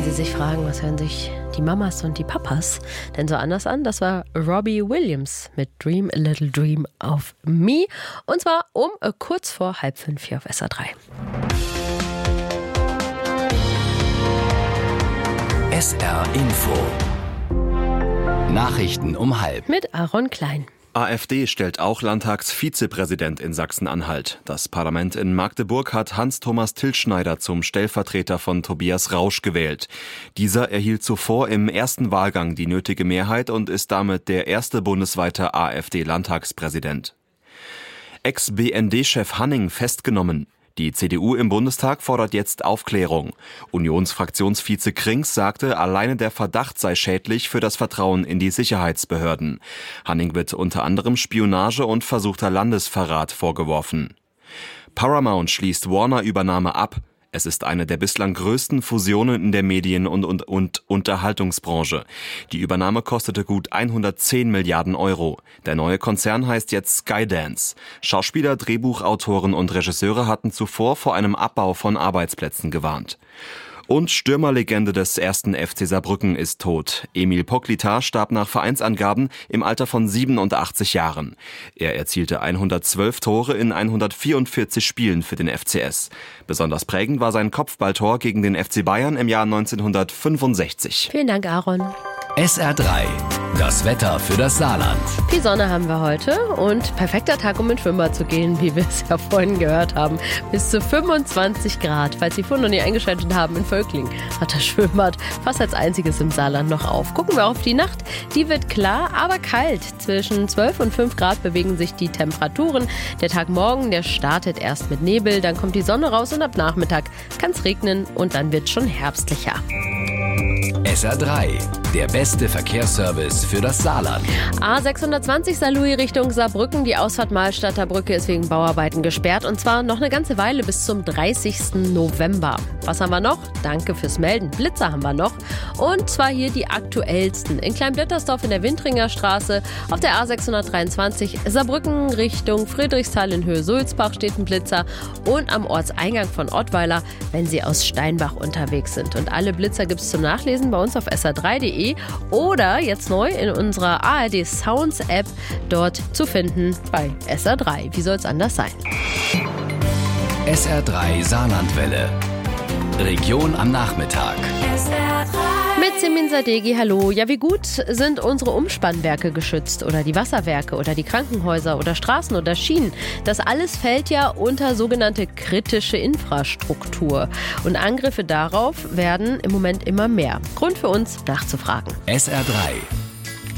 Sie sich fragen, was hören sich die Mamas und die Papas denn so anders an? Das war Robbie Williams mit Dream a Little Dream of Me. Und zwar um kurz vor 4:30 hier auf SR3. SR Info. Nachrichten um 12:30. Mit Aaron Klein. AfD stellt auch Landtagsvizepräsident in Sachsen-Anhalt. Das Parlament in Magdeburg hat Hans-Thomas Tilschneider zum Stellvertreter von Tobias Rausch gewählt. Dieser erhielt zuvor im ersten Wahlgang die nötige Mehrheit und ist damit der erste bundesweite AfD-Landtagspräsident. Ex-BND-Chef Hanning festgenommen. Die CDU im Bundestag fordert jetzt Aufklärung. Unionsfraktionsvize Krings sagte, alleine der Verdacht sei schädlich für das Vertrauen in die Sicherheitsbehörden. Hanning wird unter anderem Spionage und versuchter Landesverrat vorgeworfen. Paramount schließt Warner-Übernahme ab. Es ist eine der bislang größten Fusionen in der Medien- und Unterhaltungsbranche. Die Übernahme kostete gut 110 Milliarden Euro. Der neue Konzern heißt jetzt Skydance. Schauspieler, Drehbuchautoren und Regisseure hatten zuvor vor einem Abbau von Arbeitsplätzen gewarnt. Und Stürmerlegende des 1. FC Saarbrücken ist tot. Emil Poklita starb nach Vereinsangaben im Alter von 87 Jahren. Er erzielte 112 Tore in 144 Spielen für den FCS. Besonders prägend war sein Kopfballtor gegen den FC Bayern im Jahr 1965. Vielen Dank, Aaron. SR3. Das Wetter für das Saarland. Viel Sonne haben wir heute und perfekter Tag, um ins Schwimmbad zu gehen, wie wir es ja vorhin gehört haben. Bis zu 25 Grad. Falls Sie vorhin noch nie eingeschaltet haben, in Völkling hat das Schwimmbad fast als einziges im Saarland noch auf. Gucken wir auf die Nacht. Die wird klar, aber kalt. Zwischen 12 und 5 Grad bewegen sich die Temperaturen. Der Tag morgen, der startet erst mit Nebel, dann kommt die Sonne raus und ab Nachmittag kann es regnen und dann wird es schon herbstlicher. SR3, der beste Verkehrsservice für das Saarland. A620 Saarlouis Richtung Saarbrücken. Die Ausfahrt Mahlstadter Brücke ist wegen Bauarbeiten gesperrt und zwar noch eine ganze Weile bis zum 30. November. Was haben wir noch? Danke fürs Melden. Blitzer haben wir noch. Und zwar hier die aktuellsten. In Kleinblättersdorf in der Wintриnger Straße, auf der A623 Saarbrücken Richtung Friedrichsthal in Höhe Sulzbach steht ein Blitzer und am Ortseingang von Ottweiler, wenn Sie aus Steinbach unterwegs sind. Und alle Blitzer gibt es zum Nachlesen bei uns auf sr3.de oder jetzt neu in unserer ARD Sounds App dort zu finden bei SR3. Wie soll es anders sein? SR3 Saarlandwelle. Region am Nachmittag. Mit Semin Sadeghi, hallo. Ja, wie gut sind unsere Umspannwerke geschützt oder die Wasserwerke oder die Krankenhäuser oder Straßen oder Schienen? Das alles fällt ja unter sogenannte kritische Infrastruktur. Und Angriffe darauf werden im Moment immer mehr. Grund für uns, nachzufragen. SR3